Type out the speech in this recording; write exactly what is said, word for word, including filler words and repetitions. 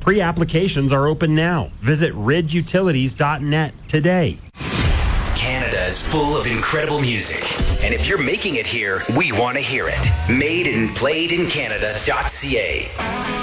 Pre-applications are open now. Visit ridge utilities dot net today. Canada is full of incredible music. And if you're making it here, we want to hear it. Made and played in Canada dot c a.